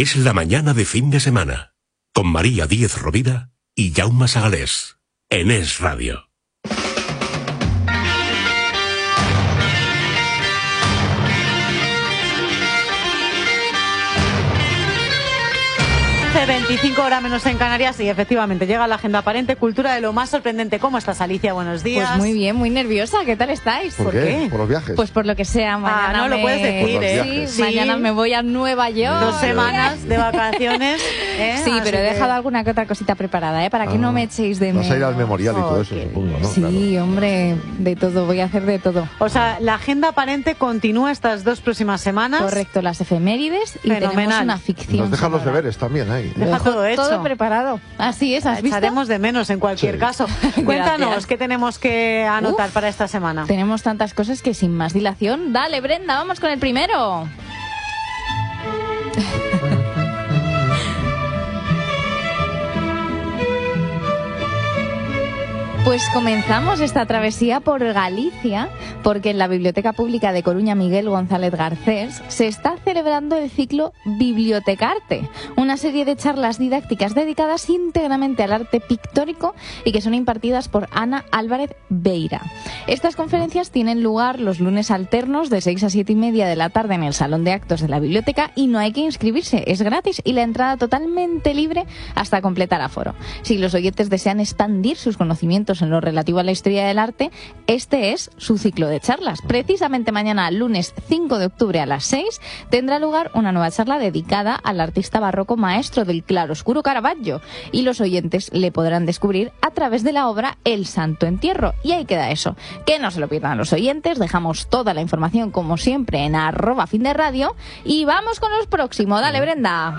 Es la mañana de fin de semana, con María Díez Rovira y Jaume Sagalés, en Es Radio. Hace 25 horas menos en Canarias y efectivamente llega la agenda aparente, cultura de lo más sorprendente. ¿Cómo estás, Alicia? Buenos días. Pues muy bien, muy nerviosa. ¿Qué tal estáis? ¿Por qué? ¿Por los viajes? Pues por lo que sea. Mañana no lo puedes decir, ¿eh? Sí, mañana me voy a Nueva York. 2 semanas de vacaciones. Sí, pero he dejado alguna que otra cosita preparada, para que no me echéis de menos. Vas a ir al memorial y todo eso, supongo, ¿no? Sí, claro. Hombre, de todo, voy a hacer de todo. O sea, la agenda aparente continúa estas 2 próximas semanas. Correcto, las efemérides y tenemos una ficción. Nos dejan los deberes también ahí. Deja todo hecho. Todo preparado. Así es, ¿has visto? Echaremos de menos en cualquier caso. Cuéntanos, ¿qué tenemos que anotar para esta semana? Tenemos tantas cosas que sin más dilación. Dale, Brenda, vamos con el primero. Pues comenzamos esta travesía por Galicia, porque en la Biblioteca Pública de Coruña Miguel González Garcés se está celebrando el ciclo Bibliotecarte, una serie de charlas didácticas dedicadas íntegramente al arte pictórico y que son impartidas por Ana Álvarez Beira. Estas conferencias tienen lugar los lunes alternos de 6 a 7 y media de la tarde en el Salón de Actos de la Biblioteca y no hay que inscribirse, es gratis y la entrada totalmente libre hasta completar aforo. Si los oyentes desean expandir sus conocimientos en lo relativo a la historia del arte, este es su ciclo de charlas. Precisamente mañana, lunes 5 de octubre a las 6, tendrá lugar una nueva charla dedicada al artista barroco maestro del claroscuro Caravaggio y los oyentes le podrán descubrir a través de la obra El Santo Entierro. Y ahí queda eso. Que no se lo pierdan los oyentes, dejamos toda la información como siempre en @finderradio y vamos con los próximos. Dale, Brenda.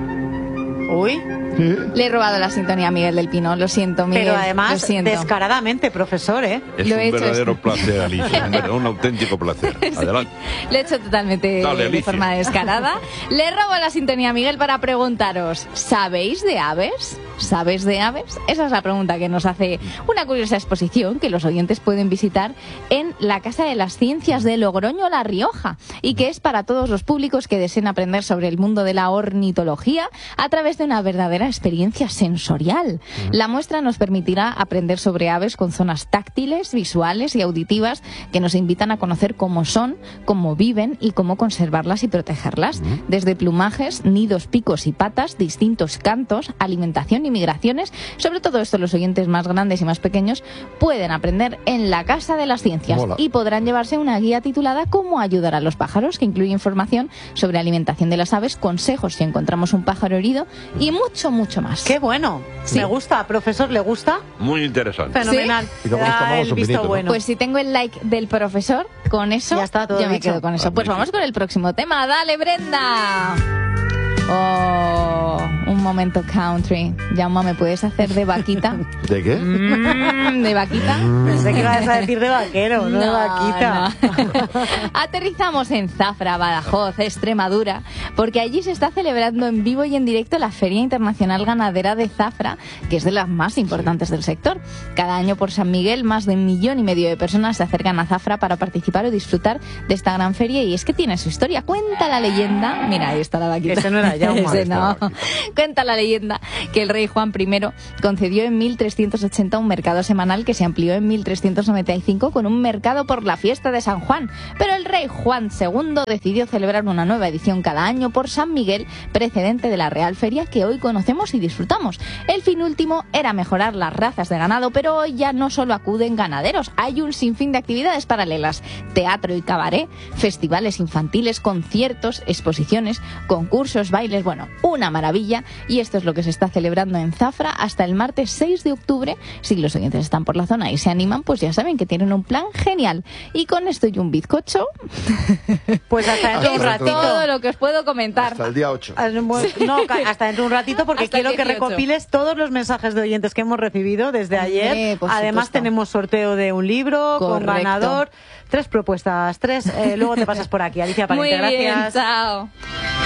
Uy. Le he robado la sintonía a Miguel del Pino, lo siento, Miguel. Pero además, descaradamente, profesor, ¿eh? Es lo un verdadero placer, Alicia, un auténtico placer. Adelante. Lo he hecho totalmente de forma descarada. Le robo la sintonía a Miguel para preguntaros, ¿sabéis de aves? ¿Sabes de aves? Esa es la pregunta que nos hace una curiosa exposición que los oyentes pueden visitar en la Casa de las Ciencias de Logroño, La Rioja, y que es para todos los públicos que deseen aprender sobre el mundo de la ornitología a través de una verdadera experiencia sensorial. La muestra nos permitirá aprender sobre aves con zonas táctiles, visuales y auditivas que nos invitan a conocer cómo son, cómo viven y cómo conservarlas y protegerlas. Desde plumajes, nidos, picos y patas, distintos cantos, alimentación y migraciones. Sobre todo esto los oyentes más grandes y más pequeños pueden aprender en la Casa de las Ciencias. Mola. Y podrán llevarse una guía titulada Cómo ayudar a los pájaros, que incluye información sobre alimentación de las aves, consejos si encontramos un pájaro herido y mucho más. ¡Qué bueno! Sí. Me gusta, profesor, ¿le gusta? Muy interesante. Fenomenal. ¿Sí? Y luego nos tomamos el un visto vinito, ¿no? bueno. Pues si tengo el like del profesor, con eso Ya está todo yo me dicho. quedo con eso. Pues vamos con el próximo tema. ¡Dale, Brenda! Oh, un momento country. Jaume, ¿me puedes hacer de vaquita? ¿De qué? ¿De vaquita? Pensé que ibas a decir de vaquero, no de vaquita. No. Aterrizamos en Zafra, Badajoz, Extremadura, porque allí se está celebrando en vivo y en directo la Feria Internacional Ganadera de Zafra, que es de las más importantes del sector. Cada año por San Miguel, más de 1,5 millones de personas se acercan a Zafra para participar o disfrutar de esta gran feria, y es que tiene su historia. Cuenta la leyenda, mira, ahí está la vaquita. Ese no era Jaume. Ese no. Cuenta la leyenda que el rey Juan I concedió en 1380 un mercado semanal que se amplió en 1395 con un mercado por la fiesta de San Juan. Pero el rey Juan II decidió celebrar una nueva edición cada año por San Miguel, precedente de la Real Feria que hoy conocemos y disfrutamos. El fin último era mejorar las razas de ganado, pero hoy ya no solo acuden ganaderos, hay un sinfín de actividades paralelas: teatro y cabaret, festivales infantiles, conciertos, exposiciones, concursos, bailes, bueno, una maravilla. Y esto es lo que se está celebrando en Zafra hasta el martes 6 de octubre. Si los oyentes están por la zona y se animan, pues ya saben que tienen un plan genial. Y con esto y un bizcocho, Pues hasta dentro de un es ratito. todo lo que os puedo comentar. Hasta el día 8. No, hasta dentro de un ratito, porque Hasta el quiero que 18. recopiles todos los mensajes de oyentes que hemos recibido desde ayer. Por Además supuesto. tenemos sorteo de un libro con Correcto. ganador. 3 propuestas, luego te pasas por aquí. Alicia Muy Pariente, bien, gracias. chao.